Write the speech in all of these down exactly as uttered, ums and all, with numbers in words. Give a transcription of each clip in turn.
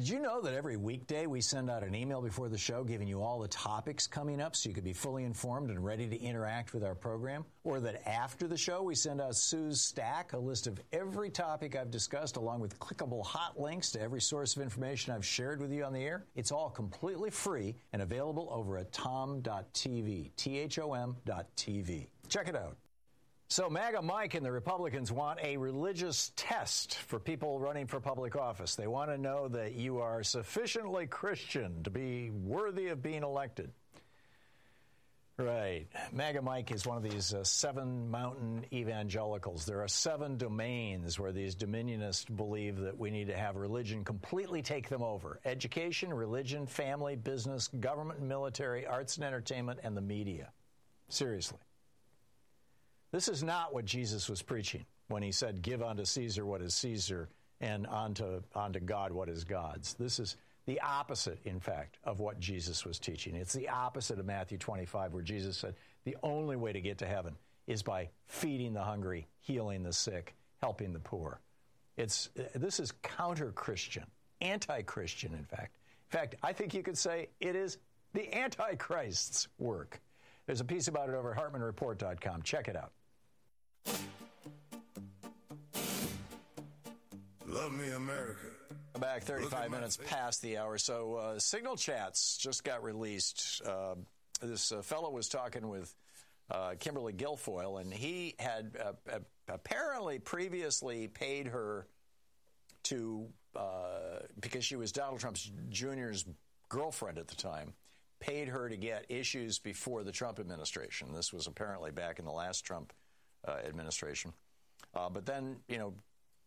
Did you know that every weekday we send out an email before the show giving you all the topics coming up so you could be fully informed and ready to interact with our program? Or that after the show we send out Sue's Stack, a list of every topic I've discussed along with clickable hot links to every source of information I've shared with you on the air? It's all completely free and available over at tom dot t v, T H O M dot T V. Check it out. So MAGA Mike and the Republicans want a religious test for people running for public office. They want to know that you are sufficiently Christian to be worthy of being elected. Right. MAGA Mike is one of these uh, seven mountain evangelicals. There are seven domains where these dominionists believe that we need to have religion completely take them over. Education, religion, family, business, government and military, arts and entertainment, and the media. Seriously. This is not what Jesus was preaching when he said, give unto Caesar what is Caesar and unto, unto God what is God's. This is the opposite, in fact, of what Jesus was teaching. It's the opposite of Matthew twenty-five, where Jesus said the only way to get to heaven is by feeding the hungry, healing the sick, helping the poor. It's, this is counter-Christian, anti-Christian, in fact. In fact, I think you could say it is the Antichrist's work. There's a piece about it over at Hartman Report dot com. Check it out. Love me, America. Back thirty-five minutes past the hour. So uh, Signal Chats just got released. Uh, this uh, fellow was talking with uh, Kimberly Guilfoyle, and he had uh, uh, apparently previously paid her to, uh, because she was Donald Trump Junior's girlfriend at the time, paid her to get issues before the Trump administration. This was apparently back in the last Trump uh, administration. Uh, but then, you know,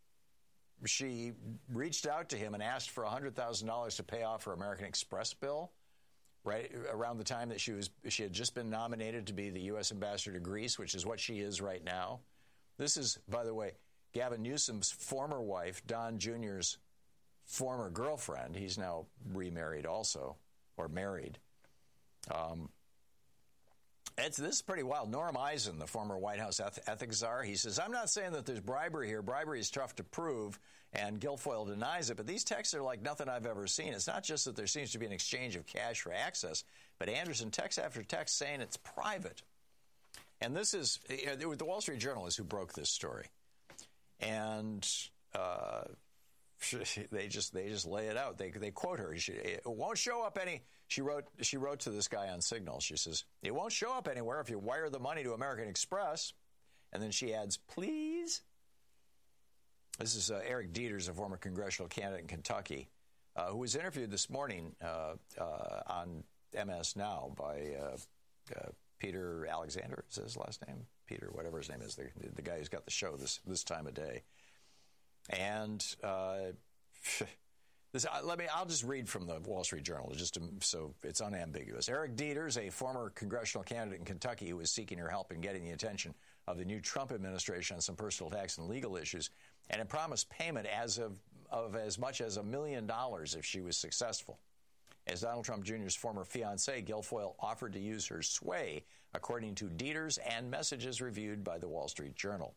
she reached out to him and asked for one hundred thousand dollars to pay off her American Express bill, right around the time that she was she had just been nominated to be the U S ambassador to Greece, which is what she is right now. This is, by the way, Gavin Newsom's former wife, Don Junior's former girlfriend. He's now remarried also, or married. Um, it's, this is pretty wild. Norm Eisen, the former White House eth- ethics czar, he says, I'm not saying that there's bribery here. Bribery is tough to prove, and Guilfoyle denies it, but these texts are like nothing I've ever seen. It's not just that there seems to be an exchange of cash for access, but Anderson text after text saying it's private. And this is, you know, the Wall Street Journal is who broke this story. And uh, they just they just lay it out. They they quote her. She, it won't show up any. She wrote she wrote to this guy on Signal. She says, it won't show up anywhere if you wire the money to American Express. And then she adds, please. This is uh, Eric Dieters, a former congressional candidate in Kentucky, uh, who was interviewed this morning uh, uh, on M S Now by uh, uh, Peter Alexander. Is his last name? Peter, whatever his name is, the, the guy who's got the show this this time of day. And uh, this, uh, let me. I'll just read from the Wall Street Journal, just to, so it's unambiguous. Eric Dieters, a former congressional candidate in Kentucky who is seeking her help in getting the attention of the new Trump administration on some personal tax and legal issues, and it promised payment as of, of as much as a million dollars if she was successful. As Donald Trump Junior's former fiancée, Guilfoyle offered to use her sway, according to Dieters and messages reviewed by the Wall Street Journal.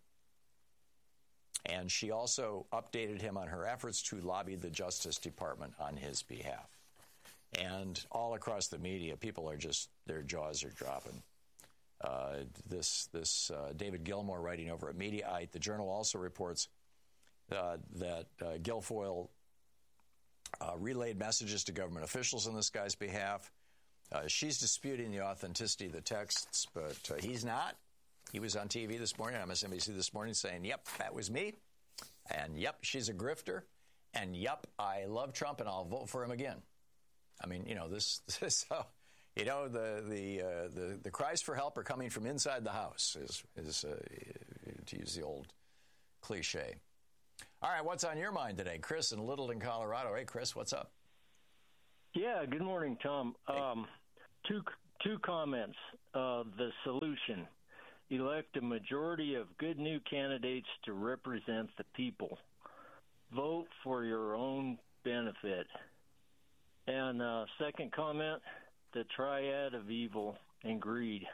And she also updated him on her efforts to lobby the Justice Department on his behalf. And all across the media, people are just, their jaws are dropping. Uh, this this uh, David Gilmour writing over at Mediaite. The Journal also reports uh, that uh, Guilfoyle uh, relayed messages to government officials on this guy's behalf. Uh, she's disputing the authenticity of the texts, but uh, he's not. He was on T V this morning, on M S N B C this morning, saying, yep, that was me. And yep, she's a grifter. And yep, I love Trump and I'll vote for him again. I mean, you know, this, this uh, you know, the the, uh, the the cries for help are coming from inside the house, is, is uh, to use the old cliche. All right, what's on your mind today? Chris in Littleton, Colorado. Hey, Chris, what's up? Yeah, good morning, Tom. Hey. Um, two two comments. Uh, the solution. Elect a majority of good new candidates to represent the people. Vote for your own benefit. And uh, second comment, the triad of evil and greed.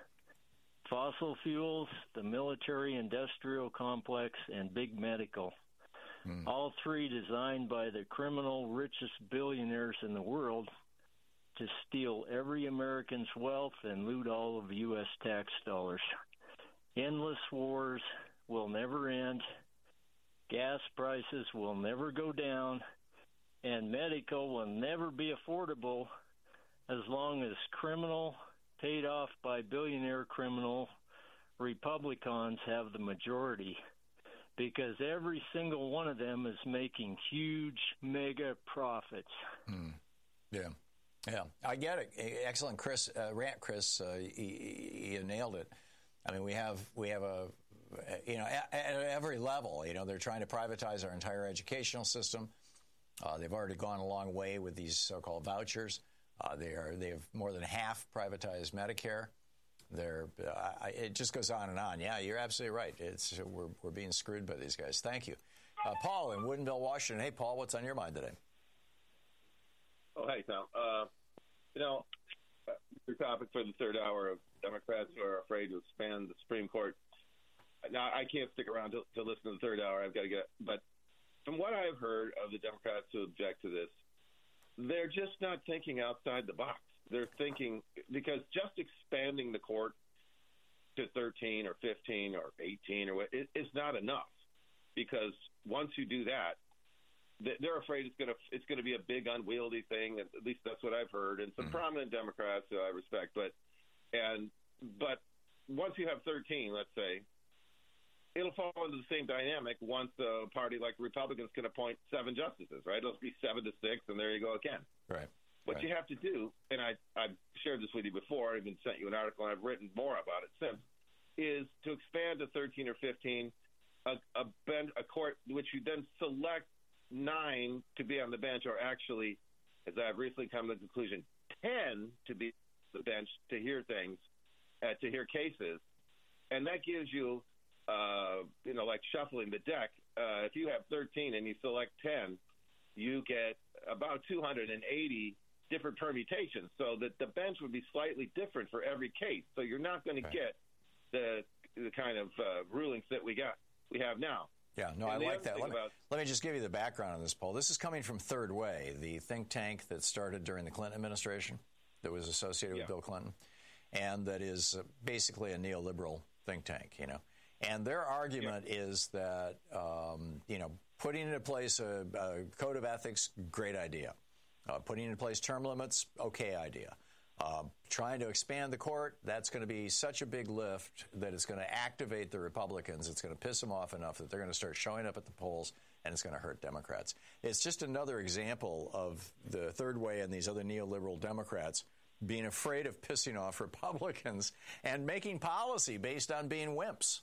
Fossil fuels, the military-industrial complex, and big medical. Mm. All three designed by the criminal richest billionaires in the world to steal every American's wealth and loot all of U S tax dollars. Endless wars will never end. Gas prices will never go down. And medical will never be affordable as long as criminal, paid off by billionaire criminal Republicans have the majority, because every single one of them is making huge mega profits. Mm. Yeah. Yeah, I get it. Excellent, Chris. Uh, Rant, Chris, uh, you, you nailed it. I mean, we have we have a, you know, at, at every level, you know, they're trying to privatize our entire educational system. Uh, they've already gone a long way with these so-called vouchers. Uh, they are they have more than half privatized Medicare. They're uh, I, it just goes on and on. Yeah, you're absolutely right. It's we're we're being screwed by these guys. Thank you, uh, Paul in Woodinville, Washington. Hey, Paul, what's on your mind today? Oh, hey, Tom. Uh, you know, your topic for the third hour of Democrats who are afraid to expand the Supreme Court. Now, I can't stick around to, to listen to the third hour. I've got to get. But from what I've heard of the Democrats who object to this, they're just not thinking outside the box. They're thinking because just expanding the court to thirteen or fifteen or eighteen or what it, is not enough. Because once you do that, they're afraid it's going to it's going to be a big unwieldy thing. At least that's what I've heard. And some mm-hmm. prominent Democrats who I respect, but and but once you have thirteen, let's say, it'll fall into the same dynamic once a party like Republicans can appoint seven justices, right? It'll be seven to six, and there you go again. Right. What right. you have to do, and I, I've shared this with you before, I've even sent you an article, and I've written more about it since, is to expand to thirteen or fifteen, a, a, bench, a court which you then select nine to be on the bench, or actually, as I've recently come to the conclusion, ten to be on the bench to hear things, uh, to hear cases, and that gives you, uh, you know, like shuffling the deck. Uh, if you have thirteen and you select ten, you get about two hundred eighty different permutations, so that the bench would be slightly different for every case. So you're not going to okay. get the the kind of uh, rulings that we got we have now. Yeah, no, and I like that. Let me, about, let me just give you the background on this, Paul. This is coming from Third Way, the think tank that started during the Clinton administration, that was associated yeah. with Bill Clinton, and that is basically a neoliberal think tank, you know. And their argument yeah. is that, um, you know, putting into place a, a code of ethics, great idea. Uh, putting into place term limits, okay idea. Uh, trying to expand the court, that's going to be such a big lift that it's going to activate the Republicans. It's going to piss them off enough that they're going to start showing up at the polls, and it's going to hurt Democrats. It's just another example of the Third Way and these other neoliberal Democrats being afraid of pissing off Republicans and making policy based on being wimps.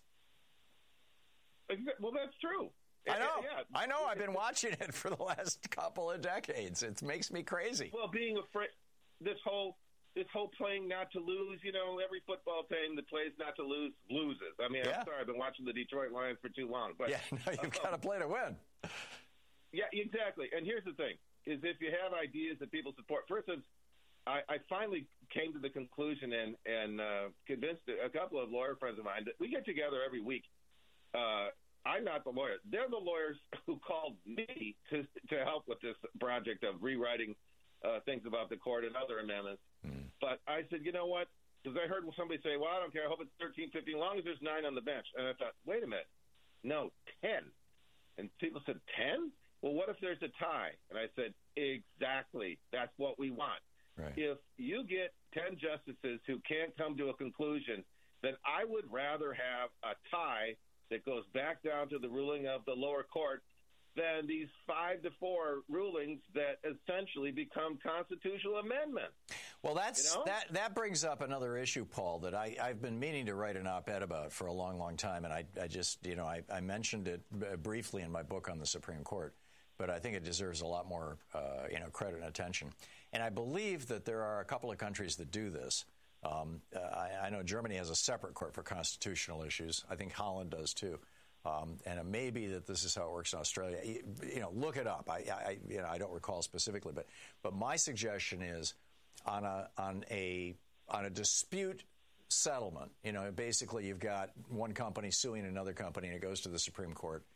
Well, that's true. I know. Yeah. I know. I've been watching it for the last couple of decades. It makes me crazy. Well, being afraid, this whole this whole playing not to lose, you know, every football team that plays not to lose loses. I mean, yeah. I'm sorry, I've been watching the Detroit Lions for too long. But yeah, no, you've uh, got to play to win. Yeah, exactly. And here's the thing, is if you have ideas that people support, for instance, I, I finally came to the conclusion and, and uh, convinced a couple of lawyer friends of mine that we get together every week. Uh, I'm not the lawyer. They're the lawyers who called me to to help with this project of rewriting uh, things about the court and other amendments. Mm. But I said, you know what? Because I heard somebody say, well, I don't care. I hope it's thirteen, fifteen, as long as there's nine on the bench. And I thought, wait a minute. No, ten. And people said, ten? Well, what if there's a tie? And I said, exactly. That's what we want. Right. If you get ten justices who can't come to a conclusion, then I would rather have a tie that goes back down to the ruling of the lower court than these five to four rulings that essentially become constitutional amendments. Well, that's you know? that that brings up another issue, Paul, that I, I've been meaning to write an op-ed about for a long, long time, and I, I just, you know, I, I mentioned it briefly in my book on the Supreme Court, but I think it deserves a lot more, uh, you know, credit and attention. And I believe that there are a couple of countries that do this. Um, uh, I, I know Germany has a separate court for constitutional issues. I think Holland does too. Um, and it may be that this is how it works in Australia. You, you know, look it up. I, I, you know, I don't recall specifically, but but my suggestion is on a on a on a dispute settlement. You know, basically you've got one company suing another company, and it goes to the Supreme Court.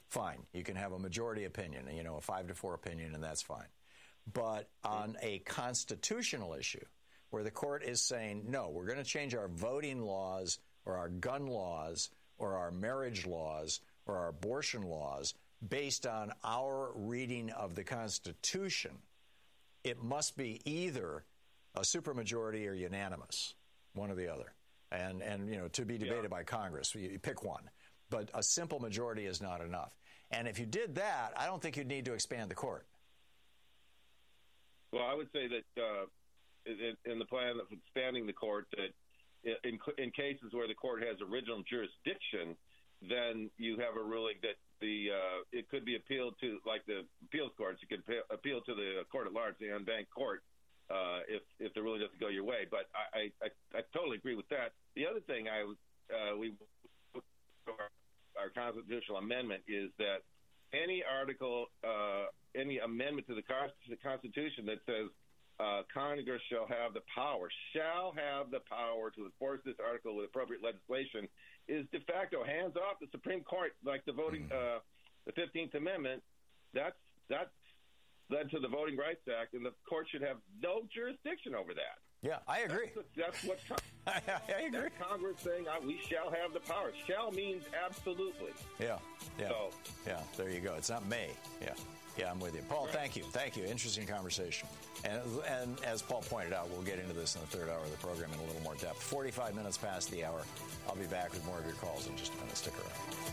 fine. You can have a majority opinion, you know, a five to four opinion, and that's fine. But on a constitutional issue where the court is saying, no, we're going to change our voting laws or our gun laws or our marriage laws or our abortion laws based on our reading of the Constitution, it must be either a supermajority or unanimous, one or the other. And, and you know, to be debated yeah. by Congress, you, you pick one. But a simple majority is not enough. And if you did that, I don't think you'd need to expand the court. Well, I would say that uh, in, in the plan of expanding the court, that in, in cases where the court has original jurisdiction, then you have a ruling that the uh, it could be appealed to, like the appeals courts. You could appeal to the court at large, the unbanked court, uh, if if the ruling doesn't go your way. But I I, I totally agree with that. The other thing I uh, we our, our constitutional amendment is that any article, uh, any amendment to the Constitution that says uh, Congress shall have the power, shall have the power to enforce this article with appropriate legislation, is de facto hands off the Supreme Court, like the voting, uh, the fifteenth Amendment. That's that's led to the Voting Rights Act, and the court should have no jurisdiction over that. Yeah, I agree. That's, that's what I, I agree. That's Congress saying uh, we shall have the power. Shall means absolutely. Yeah, yeah, so, yeah. There you go. It's not may. Yeah, yeah. I'm with you, Paul. Right. Thank you, thank you. Interesting conversation. And and as Paul pointed out, we'll get into this in the third hour of the program in a little more depth. forty-five minutes past the hour. I'll be back with more of your calls in just a minute. Stick around.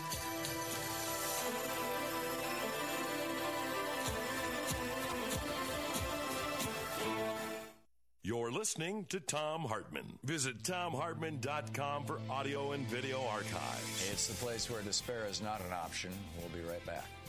You're listening to Thom Hartmann. Visit Thom Hartmann dot com for audio and video archives. It's the place where despair is not an option. We'll be right back.